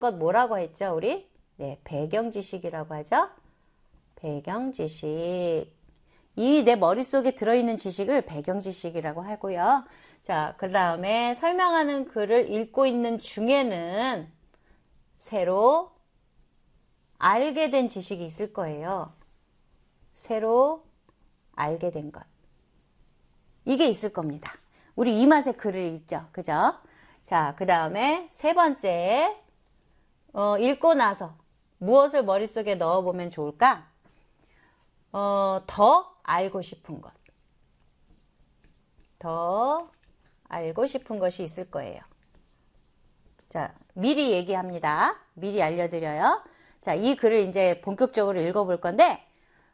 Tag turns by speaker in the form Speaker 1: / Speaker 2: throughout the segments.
Speaker 1: 것 뭐라고 했죠, 우리? 네, 배경지식이라고 하죠. 배경지식. 이 내 머릿속에 들어있는 지식을 배경지식이라고 하고요. 자, 그 다음에 설명하는 글을 읽고 있는 중에는 새로 알게 된 지식이 있을 거예요. 새로 알게 된 것. 이게 있을 겁니다. 우리 이 맛에 글을 읽죠. 그죠? 자, 그 다음에 세 번째, 읽고 나서 무엇을 머릿속에 넣어보면 좋을까? 더 알고 싶은 것. 더 알고 싶은 것이 있을 거예요. 자, 미리 얘기합니다. 미리 알려드려요. 자, 이 글을 이제 본격적으로 읽어볼 건데,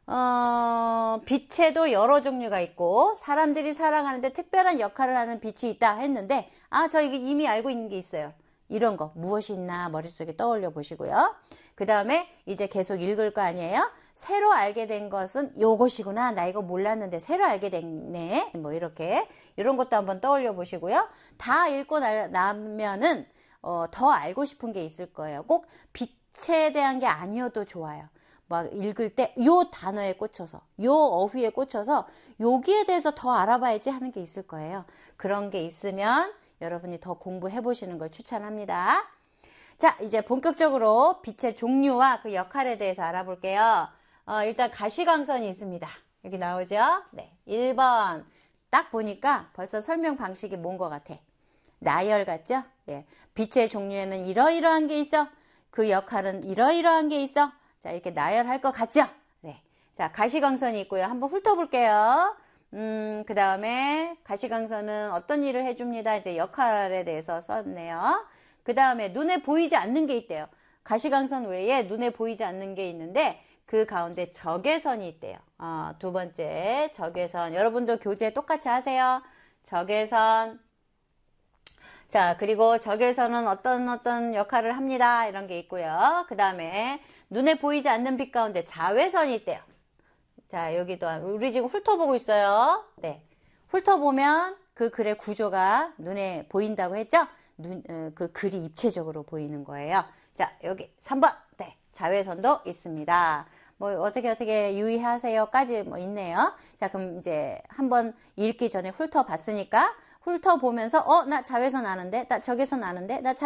Speaker 1: 빛에도 여러 종류가 있고, 사람들이 살아가는데 특별한 역할을 하는 빛이 있다 했는데, 저 이게 이미 알고 있는 게 있어요. 이런 거, 무엇이 있나 머릿속에 떠올려 보시고요. 그 다음에 이제 계속 읽을 거 아니에요? 새로 알게 된 것은 요것이구나. 나 이거 몰랐는데 새로 알게 됐네. 뭐 이렇게, 이런 것도 한번 떠올려 보시고요. 다 읽고 나면은, 더 알고 싶은 게 있을 거예요. 꼭 빛에 대한 게 아니어도 좋아요. 막 읽을 때 요 단어에 꽂혀서, 요 어휘에 꽂혀서 여기에 대해서 더 알아봐야지 하는 게 있을 거예요. 그런 게 있으면 여러분이 더 공부해 보시는 걸 추천합니다. 자, 이제 본격적으로 빛의 종류와 그 역할에 대해서 알아볼게요. 일단 가시광선이 있습니다. 여기 나오죠? 네. 1번. 딱 보니까 벌써 설명 방식이 뭔 것 같아? 나열 같죠? 네. 빛의 종류에는 이러이러한 게 있어. 그 역할은 이러이러한 게 있어. 자, 이렇게 나열할 것 같죠? 네. 자, 가시광선이 있고요. 한번 훑어볼게요. 그 다음에 가시광선은 어떤 일을 해줍니다. 이제 역할에 대해서 썼네요. 그 다음에 눈에 보이지 않는 게 있대요. 가시광선 외에 눈에 보이지 않는 게 있는데 그 가운데 적외선이 있대요. 두 번째, 적외선. 여러분도 교재 똑같이 하세요. 적외선. 자, 그리고 적외선은 어떤 역할을 합니다. 이런 게 있고요. 그 다음에 눈에 보이지 않는 빛 가운데 자외선이 있대요. 자, 여기도 우리 지금 훑어보고 있어요. 네, 훑어보면 그 글의 구조가 눈에 보인다고 했죠? 그 글이 입체적으로 보이는 거예요. 자, 여기 3번. 네, 자외선도 있습니다. 뭐 어떻게 유의하세요까지 뭐 있네요. 자, 그럼 이제 한번 읽기 전에 훑어봤으니까 훑어보면서 나 자외선 아는데, 나 적외선 아는데, 나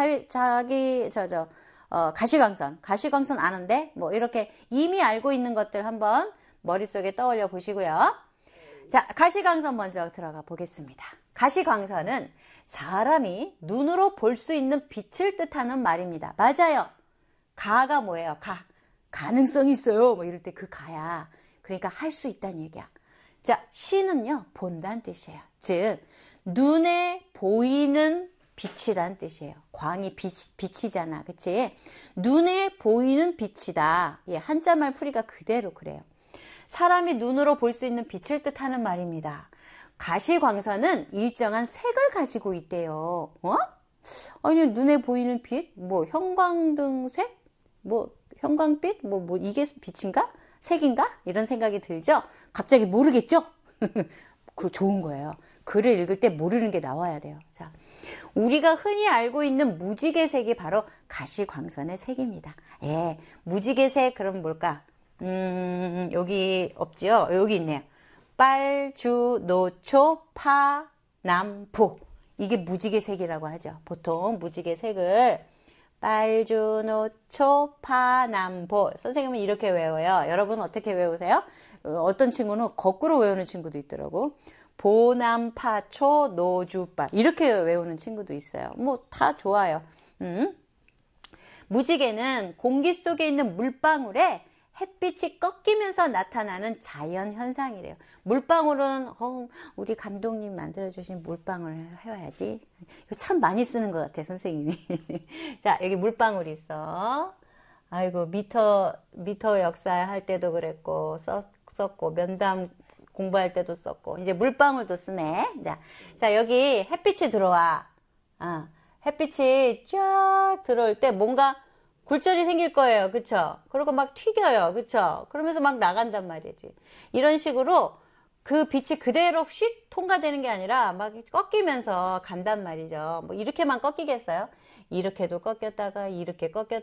Speaker 1: 가시광선 아는데, 뭐 이렇게 이미 알고 있는 것들 한번 머릿속에 떠올려 보시고요. 자, 가시광선 먼저 들어가 보겠습니다. 가시광선은 사람이 눈으로 볼 수 있는 빛을 뜻하는 말입니다. 맞아요. 가가 뭐예요? 가능성이 있어요. 뭐 이럴 때 그 가야. 그러니까 할 수 있다는 얘기야. 자, 시는요, 본다는 뜻이에요. 즉, 눈에 보이는 빛이란 뜻이에요. 광이 빛이잖아. 그치? 눈에 보이는 빛이다. 예, 한자말 풀이가 그대로 그래요. 사람이 눈으로 볼 수 있는 빛을 뜻하는 말입니다. 가시광선은 일정한 색을 가지고 있대요. 아니, 눈에 보이는 빛? 뭐, 형광등색? 뭐, 형광빛? 뭐, 이게 빛인가? 색인가? 이런 생각이 들죠? 갑자기 모르겠죠? 그거 좋은 거예요. 글을 읽을 때 모르는 게 나와야 돼요. 자, 우리가 흔히 알고 있는 무지개 색이 바로 가시광선의 색입니다. 예, 무지개 색, 그럼 뭘까? 여기 없지요? 여기 있네요. 빨주, 노초, 파, 남, 보. 이게 무지개 색이라고 하죠. 보통 무지개 색을 빨주, 노초, 파, 남, 보. 선생님은 이렇게 외워요. 여러분은 어떻게 외우세요? 어떤 친구는 거꾸로 외우는 친구도 있더라고. 보남파초 노주빠 이렇게 외우는 친구도 있어요. 뭐 다 좋아요. 무지개는 공기 속에 있는 물방울에 햇빛이 꺾이면서 나타나는 자연 현상이래요. 물방울은 우리 감독님 만들어주신 물방울 해와야지. 이거 참 많이 쓰는 것 같아 선생님이. 자, 여기 물방울이 있어. 아이고, 미터 역사 할 때도 그랬고 썼고 면담 공부할 때도 썼고, 이제 물방울도 쓰네. 자, 여기 햇빛이 들어와. 햇빛이 쫙 들어올 때 뭔가 굴절이 생길 거예요. 그쵸? 그리고 막 튀겨요. 그쵸? 그러면서 막 나간단 말이지. 이런 식으로 그 빛이 그대로 휙 통과되는 게 아니라 막 꺾이면서 간단 말이죠. 뭐 이렇게만 꺾이겠어요? 이렇게도 꺾였다가 이렇게 꺾였다가